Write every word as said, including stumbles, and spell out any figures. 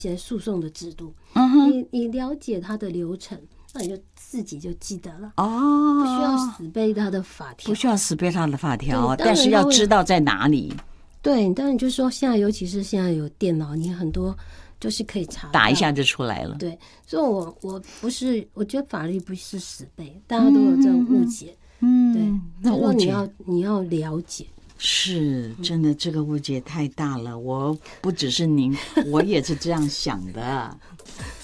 些诉讼的制度， 嗯哼， 你你了解它的流程，那你就自己就记得了， 哦， 不需要死背它的法条， 不需要死背它的法条， 对但是要知道在哪里。 对，当然就是说现在，尤其是现在有电脑，你很多就是可以查打一下就出来了。 对，所以我我不是，我觉得法律不是死背，大家都有这种误解。 嗯， 对， 那误解你要你要了解。 是真的，这个误解太大了。我不只是您，我也是这样想的。